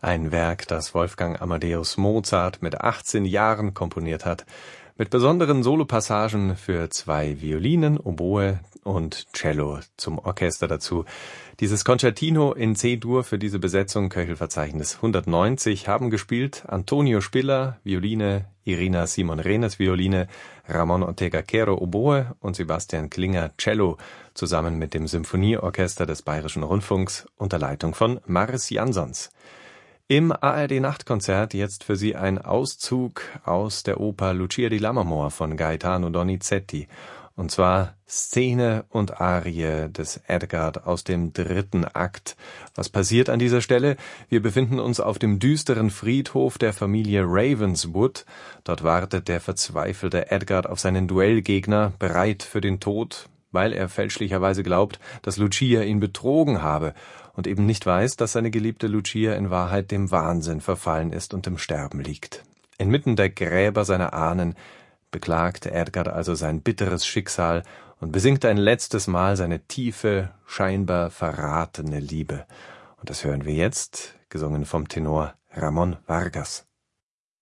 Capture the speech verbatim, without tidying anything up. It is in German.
Ein Werk, das Wolfgang Amadeus Mozart mit achtzehn Jahren komponiert hat, mit besonderen Solopassagen für zwei Violinen, Oboe und Cello zum Orchester dazu. Dieses Concertino in C-Dur für diese Besetzung, Köchelverzeichnis hundertneunzig, haben gespielt Antonio Spiller, Violine, Irina Simon-Renes, Violine, Ramon Ortega-Quero, Oboe und Sebastian Klinger, Cello, zusammen mit dem Symphonieorchester des Bayerischen Rundfunks unter Leitung von Mars Jansons. Im A R D-Nachtkonzert jetzt für Sie ein Auszug aus der Oper Lucia di Lammermoor von Gaetano Donizetti. Und zwar Szene und Arie des Edgard aus dem dritten Akt. Was passiert an dieser Stelle? Wir befinden uns auf dem düsteren Friedhof der Familie Ravenswood. Dort wartet der verzweifelte Edgard auf seinen Duellgegner, bereit für den Tod, weil er fälschlicherweise glaubt, dass Lucia ihn betrogen habe und eben nicht weiß, dass seine geliebte Lucia in Wahrheit dem Wahnsinn verfallen ist und im Sterben liegt. Inmitten der Gräber seiner Ahnen beklagt Edgard also sein bitteres Schicksal und besingt ein letztes Mal seine tiefe, scheinbar verratene Liebe. Und das hören wir jetzt, gesungen vom Tenor Ramon Vargas.